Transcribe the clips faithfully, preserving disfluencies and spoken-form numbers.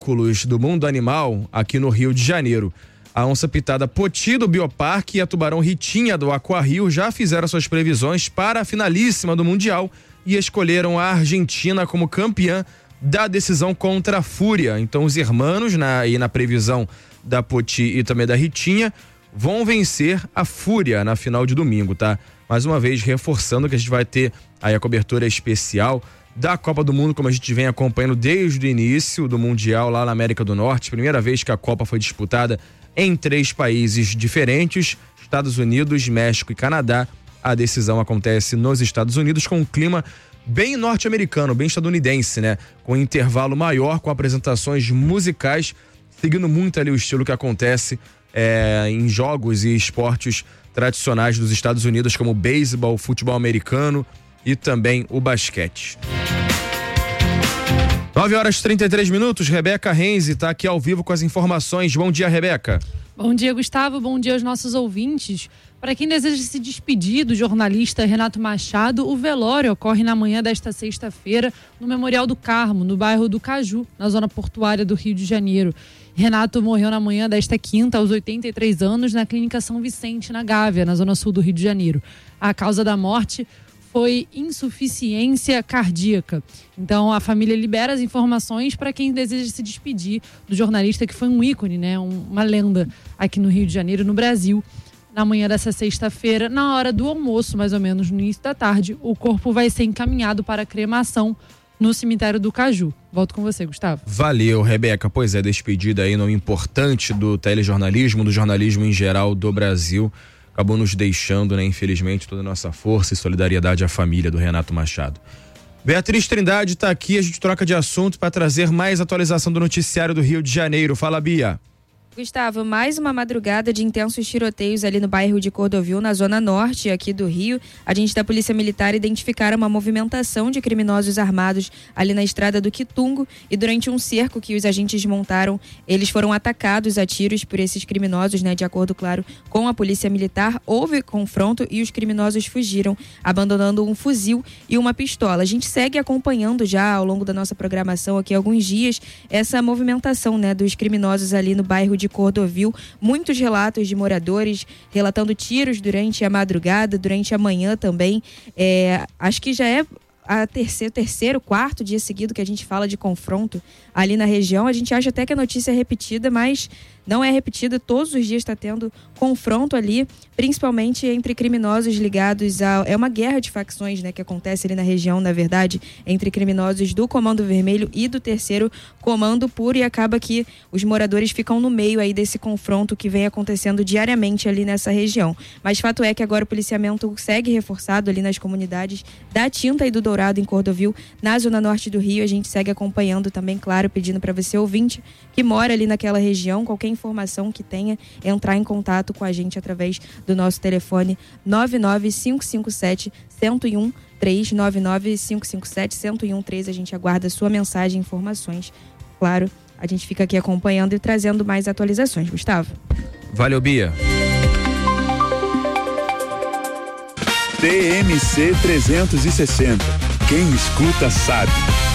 espetáculos do mundo animal aqui no Rio de Janeiro. A onça-pitada Poti do Bioparque e a tubarão Ritinha do Aquario já fizeram suas previsões para a finalíssima do Mundial e escolheram a Argentina como campeã da decisão contra a Fúria. Então os irmãos, na, e na previsão da Poti e também da Ritinha, vão vencer a Fúria na final de domingo, tá? Mais uma vez reforçando que a gente vai ter aí a cobertura especial da Copa do Mundo, como a gente vem acompanhando desde o início do Mundial lá na América do Norte. Primeira vez que a Copa foi disputada em três países diferentes, Estados Unidos, México e Canadá. A decisão acontece nos Estados Unidos com um clima bem norte-americano, bem estadunidense, né? Com um intervalo maior, com apresentações musicais, seguindo muito ali o estilo que acontece é, em jogos e esportes tradicionais dos Estados Unidos, como o beisebol, futebol americano e também o basquete. nove horas e trinta e três minutos, Rebeca Renzi está aqui ao vivo com as informações. Bom dia, Rebeca. Bom dia, Gustavo. Bom dia aos nossos ouvintes. Para quem deseja se despedir do jornalista Renato Machado, o velório ocorre na manhã desta sexta-feira no Memorial do Carmo, no bairro do Caju, na zona portuária do Rio de Janeiro. Renato morreu na manhã desta quinta, aos oitenta e três anos, na Clínica São Vicente, na Gávea, na zona sul do Rio de Janeiro. A causa da morte foi insuficiência cardíaca. Então a família libera as informações para quem deseja se despedir do jornalista que foi um ícone, né? Um, uma lenda aqui no Rio de Janeiro, no Brasil. Na manhã dessa sexta-feira, na hora do almoço, mais ou menos no início da tarde, o corpo vai ser encaminhado para a cremação no cemitério do Caju. Volto com você, Gustavo. Valeu, Rebeca. Pois é, despedida aí, nome importante do telejornalismo, do jornalismo em geral do Brasil. Acabou nos deixando, né, infelizmente, toda a nossa força e solidariedade à família do Renato Machado. Beatriz Trindade está aqui, a gente troca de assunto para trazer mais atualização do noticiário do Rio de Janeiro. Fala, Bia. Gustavo, mais uma madrugada de intensos tiroteios ali no bairro de Cordovil, na zona norte aqui do Rio. Agentes da Polícia Militar identificaram uma movimentação de criminosos armados ali na estrada do Quitungo e durante um cerco que os agentes montaram, eles foram atacados a tiros por esses criminosos, né? De acordo, claro, com a Polícia Militar, houve confronto e os criminosos fugiram, abandonando um fuzil e uma pistola. A gente segue acompanhando já ao longo da nossa programação aqui há alguns dias essa movimentação, né, dos criminosos ali no bairro de de Cordovil, muitos relatos de moradores relatando tiros durante a madrugada, durante a manhã também. É, acho que já é a terceiro, terceiro, quarto dia seguido que a gente fala de confronto ali na região. A gente acha até que a notícia é repetida, mas não é repetida. Todos os dias está tendo confronto ali, principalmente entre criminosos ligados a... É uma guerra de facções, né, que acontece ali na região, na verdade, entre criminosos do Comando Vermelho e do terceiro Comando Puro, e acaba que os moradores ficam no meio aí desse confronto que vem acontecendo diariamente ali nessa região. Mas fato é que agora o policiamento segue reforçado ali nas comunidades da Tinta e do Dourado, em Cordovil, na zona norte do Rio. A gente segue acompanhando também, claro, pedindo para você, ouvinte, que mora ali naquela região, qualquer informação que tenha, entrar em contato com a gente através do nosso telefone nove nove cinco cinco sete um zero um três, nove nove cinco cinco sete um zero um três. A gente aguarda sua mensagem e informações. Claro, a gente fica aqui acompanhando e trazendo mais atualizações. Gustavo. Valeu, Bia. T M C trezentos e sessenta. Quem escuta sabe.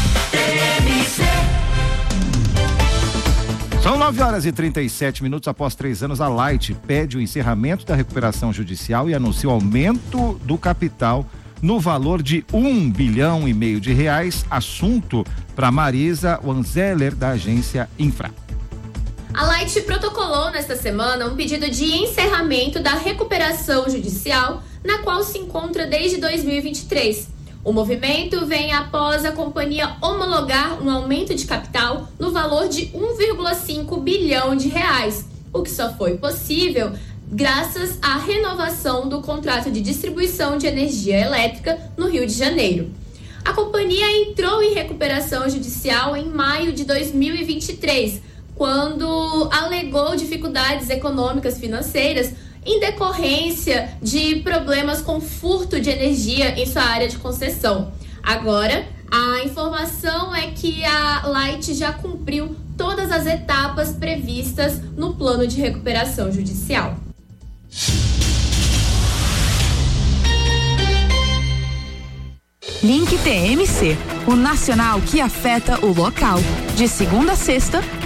São nove horas e trinta e sete minutos. Após três anos, a Light pede o encerramento da recuperação judicial e anuncia o aumento do capital no valor de um bilhão e meio de reais. Assunto para Marisa Wanzeler, da agência Infra. A Light protocolou nesta semana um pedido de encerramento da recuperação judicial, na qual se encontra desde dois mil e vinte e três. O movimento vem após a companhia homologar um aumento de capital no valor de um vírgula cinco bilhão de reais, o que só foi possível graças à renovação do contrato de distribuição de energia elétrica no Rio de Janeiro. A companhia entrou em recuperação judicial em maio de dois mil e vinte e três, quando alegou dificuldades econômicas financeiras em decorrência de problemas com furto de energia em sua área de concessão. Agora, a informação é que a Light já cumpriu todas as etapas previstas no plano de recuperação judicial. Link T M C, o nacional que afeta o local. De segunda a sexta,